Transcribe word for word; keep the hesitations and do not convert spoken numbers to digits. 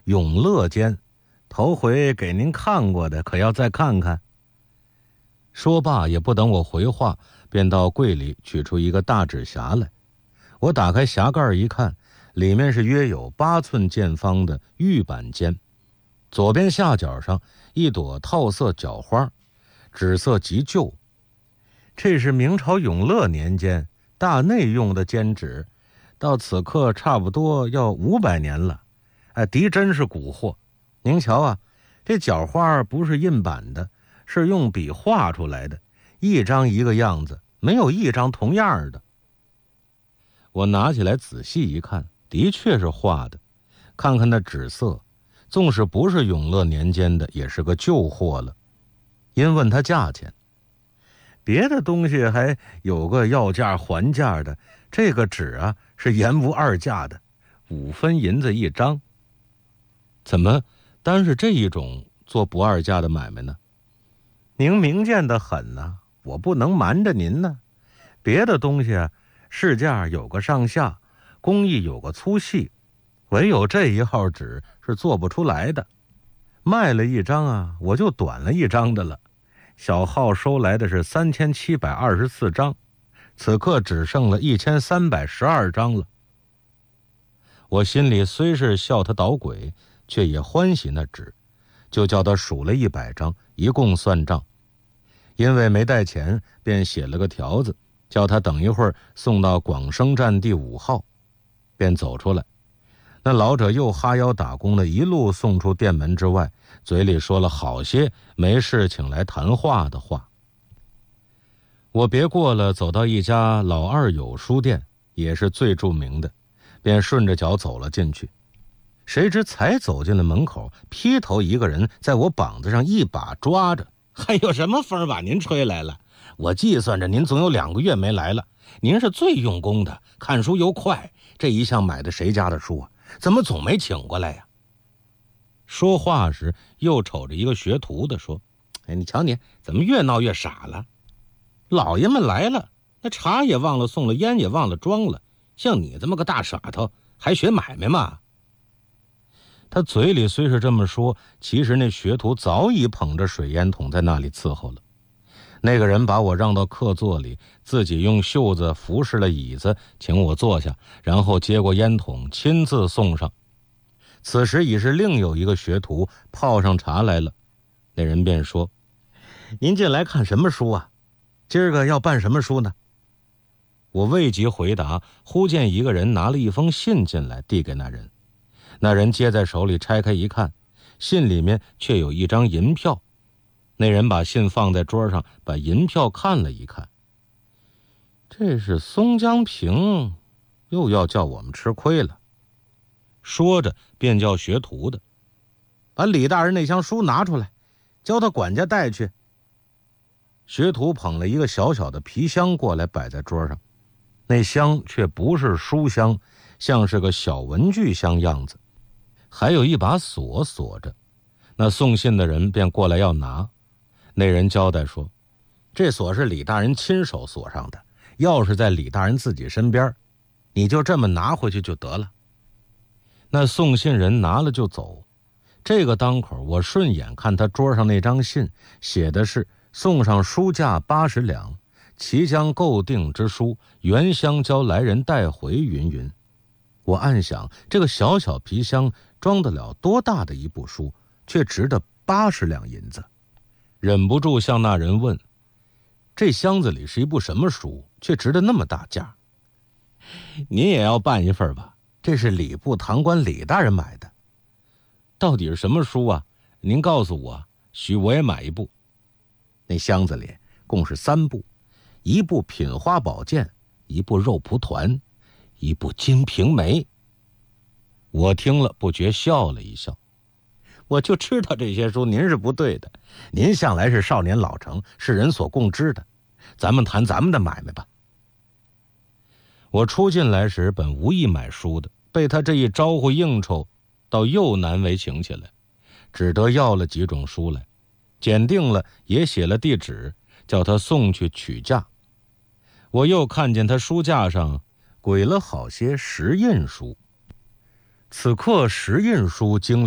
永乐间，头回给您看过的，可要再看看。说罢也不等我回话，便到柜里取出一个大纸匣来。我打开匣盖一看，里面是约有八寸见方的玉板笺，左边下角上一朵套色角花，纸色极旧。这是明朝永乐年间大内用的笺纸，到此刻差不多要五百年了。哎，的真是古货。您瞧啊，这角花不是印版的，是用笔画出来的，一张一个样子，没有一张同样的。我拿起来仔细一看，的确是画的。看看那纸色，纵使不是永乐年间的，也是个旧货了。因问他价钱，别的东西还有个要价还价的，这个纸啊是言无二价的，五分银子一张。怎么单是这一种做不二价的买卖呢？您明鉴得很呐、啊，我不能瞒着您呢。别的东西啊，市价有个上下，工艺有个粗细，唯有这一号纸是做不出来的。卖了一张啊，我就短了一张的了。小号收来的是三千七百二十四张，此刻只剩了一千三百十二张了。我心里虽是笑他捣鬼，却也欢喜那纸，就叫他数了一百张，一共算账。因为没带钱，便写了个条子，叫他等一会儿送到广生站第五号，便走出来。那老者又哈腰打工的一路送出店门之外，嘴里说了好些没事请来谈话的话。我别过了，走到一家老二友书店，也是最著名的，便顺着脚走了进去。谁知才走进了门口，劈头一个人在我膀子上一把抓着。还有什么风把您吹来了？我计算着您总有两个月没来了，您是最用功的，看书又快，这一向买的谁家的书啊？怎么总没请过来呀？说话时又瞅着一个学徒的说：哎，你瞧你怎么越闹越傻了？老爷们来了，那茶也忘了送了，烟也忘了装了，像你这么个大傻头还学买卖吗？他嘴里虽是这么说，其实那学徒早已捧着水烟筒在那里伺候了。那个人把我让到客座里，自己用袖子服侍了椅子，请我坐下，然后接过烟筒亲自送上。此时已是另有一个学徒泡上茶来了。那人便说：您进来看什么书啊？今儿个要办什么书呢？我未及回答，忽见一个人拿了一封信进来，递给那人。那人接在手里拆开一看，信里面却有一张银票。那人把信放在桌上，把银票看了一看，这是松江平又要叫我们吃亏了。说着便叫学徒的把李大人那箱书拿出来，叫他管家带去。学徒捧了一个小小的皮箱过来，摆在桌上。那箱却不是书箱，像是个小文具箱样子，还有一把锁锁着。那送信的人便过来要拿。那人交代说，这锁是李大人亲手锁上的，钥匙在李大人自己身边，你就这么拿回去就得了。那送信人拿了就走。这个当口，我顺眼看他桌上那张信，写的是送上书价八十两，其将购定之书，原相交来人带回云云。我暗想，这个小小皮箱装得了多大的一部书，却值得八十两银子。忍不住向那人问，这箱子里是一部什么书，却值得那么大价？您也要办一份吧，这是礼部堂官李大人买的。到底是什么书啊？您告诉我，许我也买一部。那箱子里共是三部，一部品花宝鉴，一部肉蒲团，一部金瓶梅。我听了不觉笑了一笑。我就知道这些书您是不对的，您向来是少年老成，是人所共知的，咱们谈咱们的买卖吧。我出进来时本无意买书的，被他这一招呼应酬，倒又难为情起来，只得要了几种书来，检定了，也写了地址，叫他送去取价。我又看见他书架上轨了好些石印书，此刻石印书经